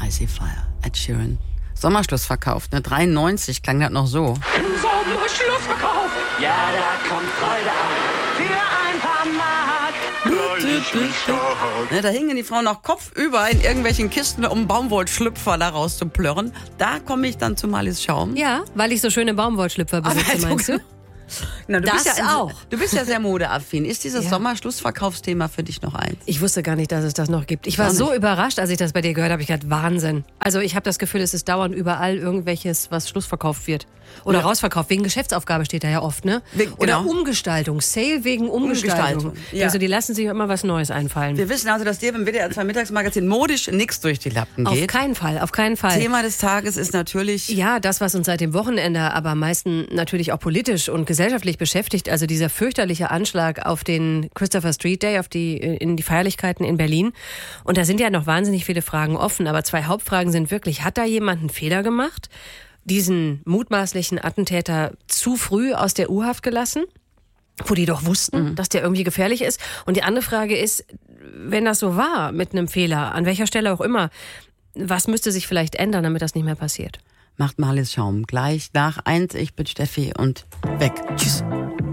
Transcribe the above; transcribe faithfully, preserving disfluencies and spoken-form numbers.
Icy Fire, Ed Sheeran. Sommerschlussverkauf, ne? dreiundneunzig klang das noch so. Sommerschlussverkauf! Ja, da kommt Freude auf. Für ein paar Mark. Ne, da hingen die Frauen noch kopfüber in irgendwelchen Kisten, um Baumwollschlüpfer da rauszuplörren. Da komme ich dann zu Marlies Schaum. Ja, weil ich so schöne Baumwollschlüpfer besitze, Aber meinst du? Na, du Das bist ja auch. Du bist ja sehr modeaffin. Ist dieses Ja. Sommerschlussverkaufsthema für dich noch eins? Ich wusste gar nicht, dass es das noch gibt. Ich war Gar so nicht. überrascht, als ich das bei dir gehört habe. Ich dachte, Wahnsinn. Also ich habe das Gefühl, es ist dauernd überall irgendwelches, was schlussverkauft wird. Oder Ja. rausverkauft. Wegen Geschäftsaufgabe steht da ja oft, ne? We- Oder genau. Umgestaltung. Sale wegen Umgestaltung. Umgestaltung, ja. Also die lassen sich immer was Neues einfallen. Wir wissen also, dass dir beim W D R zwei Mittagsmagazin modisch nichts durch die Lappen Auf geht. keinen Fall, auf keinen Fall. Thema des Tages ist natürlich... Ja, das, was uns seit dem Wochenende aber am meisten natürlich auch politisch und gesellschaftlich beschäftigt, also dieser fürchterliche Anschlag auf den Christopher Street Day, auf die, in die Feierlichkeiten in Berlin. Und da sind ja noch wahnsinnig viele Fragen offen, aber zwei Hauptfragen sind wirklich, hat da jemand einen Fehler gemacht, diesen mutmaßlichen Attentäter zu früh aus der U-Haft gelassen? Wo die doch wussten, mhm. dass der irgendwie gefährlich ist. Und die andere Frage ist, wenn das so war mit einem Fehler, an welcher Stelle auch immer, was müsste sich vielleicht ändern, damit das nicht mehr passiert? Macht Marlies Schaum gleich nach eins. Ich bin Steffi und weg. Tschüss.